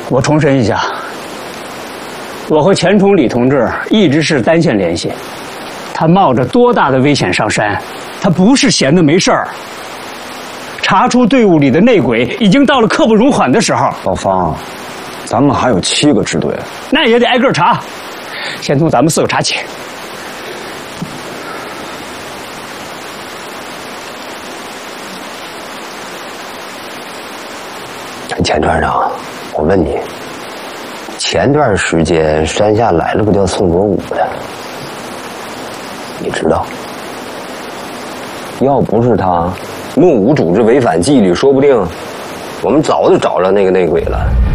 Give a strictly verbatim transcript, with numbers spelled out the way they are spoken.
我重申一下，我和钱崇礼同志一直是单线联系。他冒着多大的危险上山，他不是闲的没事儿。查出队伍里的内鬼，已经到了刻不容缓的时候。 老方，咱们还有七个支队， 那也得挨个查，先从咱们四个查起。 钱船长，我问你，前段时间山下来了个叫宋卓武的，你知道？要不是他，孟武组织违反纪律，说不定我们早就找着那个内鬼了。